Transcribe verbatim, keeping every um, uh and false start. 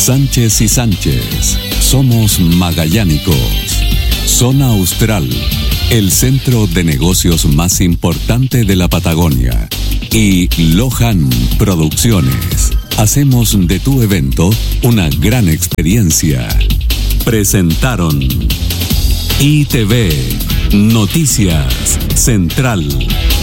Sánchez y Sánchez, somos magallánicos. Zona Austral, el centro de negocios más importante de la Patagonia. Y Lohan Producciones, hacemos de tu evento una gran experiencia. Presentaron I T V, Noticias Central.